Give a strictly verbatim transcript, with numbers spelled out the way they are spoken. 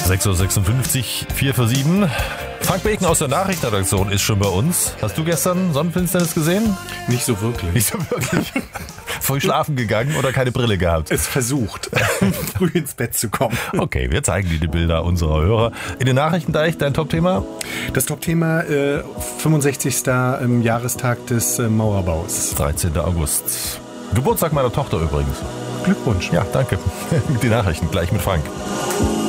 sechs Uhr sechsundfünfzig, vier vor sieben. Frank Beken aus der Nachrichtenredaktion ist schon bei uns. Hast du gestern Sonnenfinsternis gesehen? Nicht so wirklich. Nicht so wirklich. Früh schlafen gegangen oder keine Brille gehabt? Es versucht, früh ins Bett zu kommen. Okay, wir zeigen dir die Bilder unserer Hörer. In den Nachrichten gleich dein Top-Thema? Das Top-Thema, äh, fünfundsechzigsten Jahrestag des äh, Mauerbaus. dreizehnten August. Geburtstag meiner Tochter übrigens. Glückwunsch. Ja, danke. Die Nachrichten gleich mit Frank.